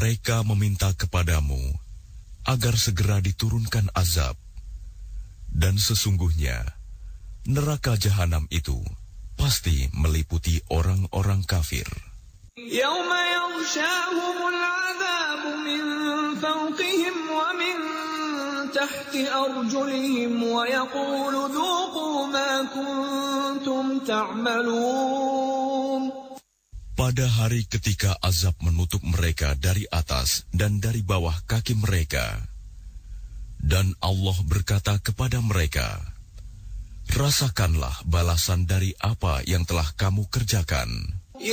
Mereka meminta kepadamu agar segera diturunkan azab, dan sesungguhnya neraka jahanam itu pasti meliputi orang-orang kafir. Yauma yaghshahumul 'adzabu min fawqihim wa min tahti arjulihim wa yaqulu dhuqu ma kuntum ta'malun. Pada hari ketika azab menutup mereka dari atas dan dari bawah kaki mereka, dan Allah berkata kepada mereka, rasakanlah balasan dari apa yang telah kamu kerjakan.